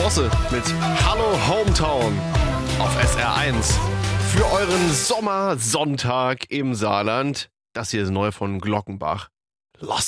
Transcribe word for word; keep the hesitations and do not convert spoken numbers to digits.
Sprosse mit Hallo Hometown auf S R eins. Für euren Sommersonntag im Saarland. Das hier ist neu von Glockenbach. Los!